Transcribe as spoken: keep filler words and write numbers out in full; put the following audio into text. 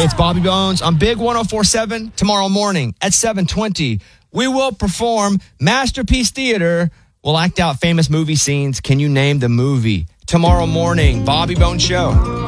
Hey, it's Bobby Bones on Big one oh four point seven. Tomorrow morning at seven twenty, we will perform Masterpiece Theater. We'll act out famous movie scenes. Can you name the movie? Tomorrow morning, Bobby Bones Show.